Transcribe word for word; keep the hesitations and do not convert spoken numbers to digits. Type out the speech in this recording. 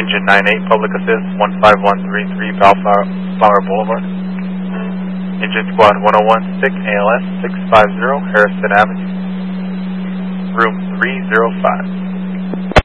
Engine nine eight, Public Assist, one five one three three Bellflower Boulevard. Engine Squad one oh one, S I C A L S six five zero, Harrison Avenue. Room three oh five.